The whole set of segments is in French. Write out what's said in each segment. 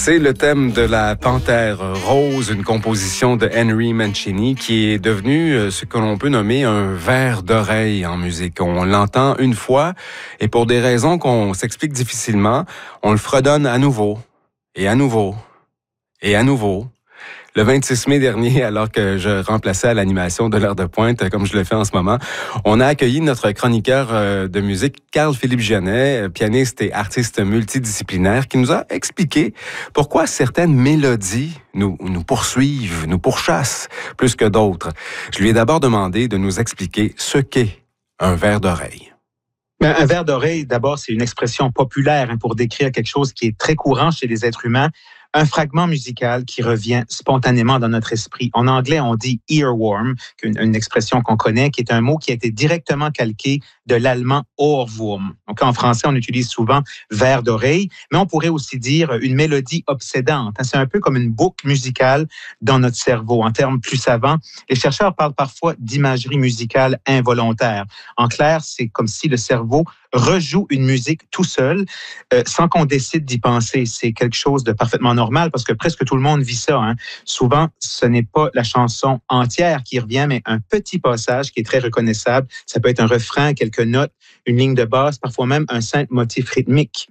C'est le thème de la Panthère rose, une composition de Henry Mancini qui est devenu ce que l'on peut nommer un vers d'oreille en musique. On l'entend une fois et pour des raisons qu'on s'explique difficilement, on le fredonne à nouveau et à nouveau et à nouveau. Le 26 mai dernier, alors que je remplaçais à l'animation de l'heure de pointe, comme je le fais en ce moment, on a accueilli notre chroniqueur de musique, Carl-Philippe Giannet, pianiste et artiste multidisciplinaire, qui nous a expliqué pourquoi certaines mélodies nous poursuivent, nous pourchassent plus que d'autres. Je lui ai d'abord demandé de nous expliquer ce qu'est un vers d'oreille. Un vers d'oreille, d'abord, c'est une expression populaire pour décrire quelque chose qui est très courant chez les êtres humains. Un fragment musical qui revient spontanément dans notre esprit. En anglais, on dit earworm, une expression qu'on connaît, qui est un mot qui a été directement calqué de l'allemand Ohrwurm. Donc, en français, on utilise souvent vers d'oreille, mais on pourrait aussi dire une mélodie obsédante. C'est un peu comme une boucle musicale dans notre cerveau. En termes plus savants, les chercheurs parlent parfois d'imagerie musicale involontaire. En clair, c'est comme si le cerveau rejoue une musique tout seul, sans qu'on décide d'y penser. C'est quelque chose de parfaitement normal parce que presque tout le monde vit ça. Souvent, ce n'est pas la chanson entière qui revient, mais un petit passage qui est très reconnaissable. Ça peut être un refrain, quelques notes, une ligne de basse, parfois même un simple motif rythmique.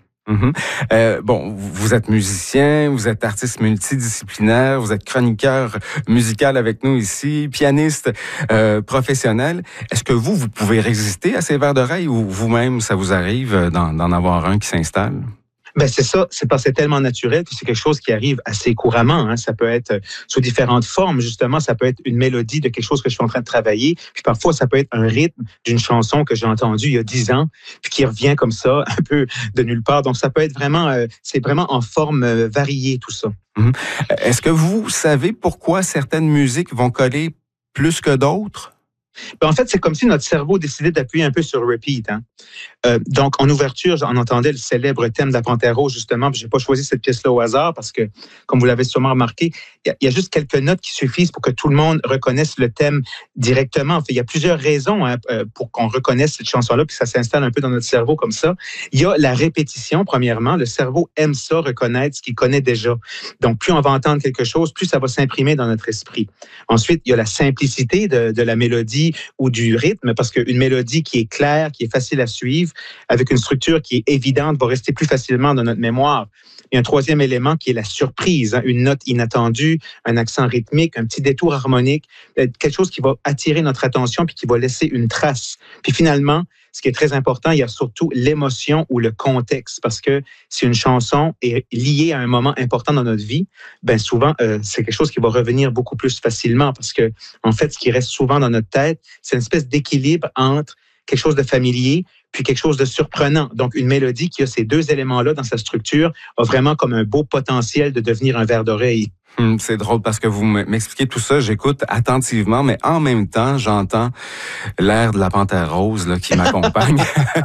Bon, vous êtes musicien, vous êtes artiste multidisciplinaire, vous êtes chroniqueur musical avec nous ici, pianiste professionnel. Est-ce que vous pouvez résister à ces vers d'oreille ou vous-même, ça vous arrive d'en avoir un qui s'installe? Ben c'est ça, c'est parce que c'est tellement naturel que c'est quelque chose qui arrive assez couramment. Ça peut être sous différentes formes, justement. Ça peut être une mélodie de quelque chose que je suis en train de travailler. Puis parfois, ça peut être un rythme d'une chanson que j'ai entendue il y a 10 ans, puis qui revient comme ça, un peu de nulle part. Donc, ça peut être vraiment, c'est vraiment en forme variée, tout ça. Est-ce que vous savez pourquoi certaines musiques vont coller plus que d'autres? En fait, c'est comme si notre cerveau décidait d'appuyer un peu sur repeat. Donc, en ouverture, on entendait le célèbre thème de la Panthère rose, justement. Je n'ai pas choisi cette pièce-là au hasard parce que, comme vous l'avez sûrement remarqué, il y a juste quelques notes qui suffisent pour que tout le monde reconnaisse le thème directement. En fait, il y a plusieurs raisons pour qu'on reconnaisse cette chanson-là, puis ça s'installe un peu dans notre cerveau comme ça. Il y a la répétition, premièrement. Le cerveau aime ça, reconnaître ce qu'il connaît déjà. Donc, plus on va entendre quelque chose, plus ça va s'imprimer dans notre esprit. Ensuite, il y a la simplicité de la mélodie ou du rythme, parce qu'une mélodie qui est claire, qui est facile à suivre, avec une structure qui est évidente, va rester plus facilement dans notre mémoire. Il y a un troisième élément qui est la surprise, une note inattendue, un accent rythmique, un petit détour harmonique, quelque chose qui va attirer notre attention puis qui va laisser une trace. Puis finalement, ce qui est très important, il y a surtout l'émotion ou le contexte, parce que si une chanson est liée à un moment important dans notre vie, ben souvent, c'est quelque chose qui va revenir beaucoup plus facilement, parce que en fait, ce qui reste souvent dans notre tête, c'est une espèce d'équilibre entre quelque chose de familier puis quelque chose de surprenant. Donc, une mélodie qui a ces deux éléments-là dans sa structure a vraiment comme un beau potentiel de devenir un vers d'oreille. C'est drôle parce que vous m'expliquez tout ça, j'écoute attentivement, mais en même temps, j'entends l'air de la Panthère rose là, qui m'accompagne.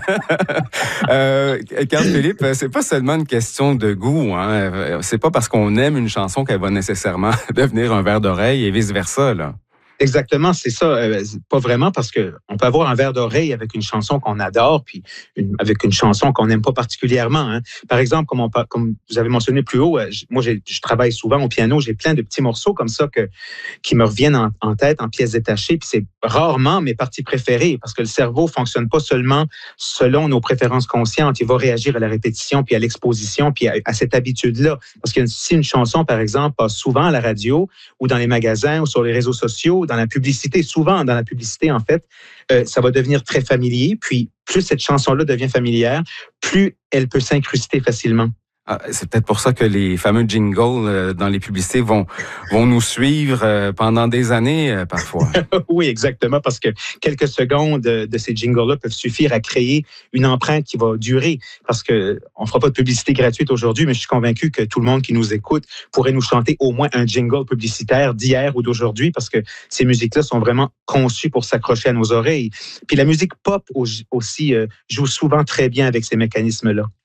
Carl-Philippe, c'est pas seulement une question de goût. C'est pas parce qu'on aime une chanson qu'elle va nécessairement devenir un vers d'oreille et vice-versa, là. Exactement, c'est ça. Pas vraiment, parce que on peut avoir un vers d'oreille avec une chanson qu'on adore, puis avec une chanson qu'on n'aime pas particulièrement. Par exemple, comme vous avez mentionné plus haut, moi, je travaille souvent au piano, j'ai plein de petits morceaux comme ça qui me reviennent en tête, en pièces détachées, puis c'est rarement mes parties préférées, parce que le cerveau fonctionne pas seulement selon nos préférences conscientes, il va réagir à la répétition, puis à l'exposition, puis à cette habitude-là. Parce que si une chanson, par exemple, passe souvent à la radio, ou dans les magasins, ou sur les réseaux sociaux, dans la publicité, souvent dans la publicité, en fait, ça va devenir très familier. Puis, plus cette chanson-là devient familière, plus elle peut s'incruster facilement. C'est peut-être pour ça que les fameux jingles dans les publicités vont nous suivre pendant des années, parfois. Oui, exactement, parce que quelques secondes de ces jingles-là peuvent suffire à créer une empreinte qui va durer. Parce que on fera pas de publicité gratuite aujourd'hui, mais je suis convaincu que tout le monde qui nous écoute pourrait nous chanter au moins un jingle publicitaire d'hier ou d'aujourd'hui, parce que ces musiques-là sont vraiment conçues pour s'accrocher à nos oreilles. Puis la musique pop aussi joue souvent très bien avec ces mécanismes-là.